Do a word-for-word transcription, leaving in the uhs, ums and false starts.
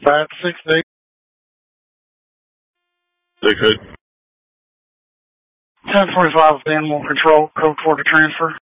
Dispatch six eight. six eight. ten forty-five with animal control, code four to transfer.